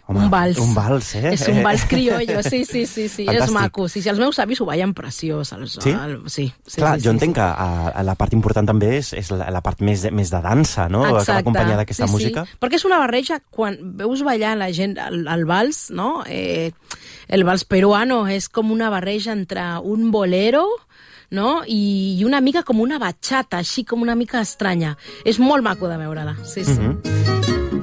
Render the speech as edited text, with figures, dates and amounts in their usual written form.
Home, un vals. Un vals, eh? És un vals criollo, sí. Fantàstic. És maco. Sí, els meus avis ho veien preciós. Sí? Sí. Clar, jo entenc que la part important també és la part més de dansa, no? Exacte. Que va acompanyar d'aquesta música. Sí. Perquè és una barreja, quan veus ballar la gent el vals, no? El vals peruano és com una barreja entre un bolero, no? I una mica com una bachata, així com una mica estranya. És molt maco de veure-la, sí.